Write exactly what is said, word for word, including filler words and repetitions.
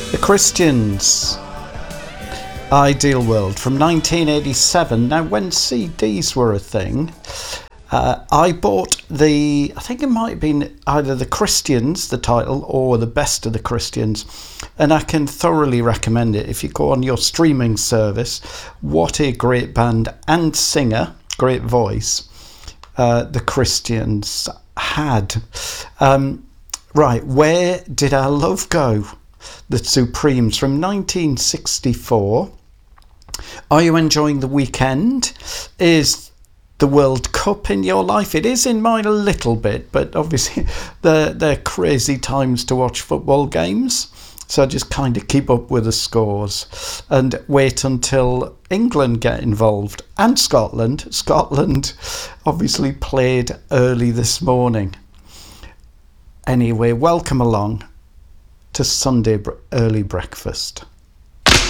The Christians, Ideal World from nineteen eighty-seven. Now, when C Ds were a thing, uh, I bought the, I think it might have been either The Christians, the title, or The Best of the Christians, and I can thoroughly recommend it. If you go on your streaming service, what a great band and singer, great voice, uh, The Christians had. Um, right, Where Did Our Love Go? The Supremes from nineteen sixty-four. Are you enjoying the weekend? Is the World Cup in your life? It is in mine a little bit, but obviously they're, they're crazy times to watch football games. So I just kind of keep up with the scores and wait until England get involved. And Scotland. Scotland obviously played early this morning. Anyway, welcome along to Sunday early breakfast.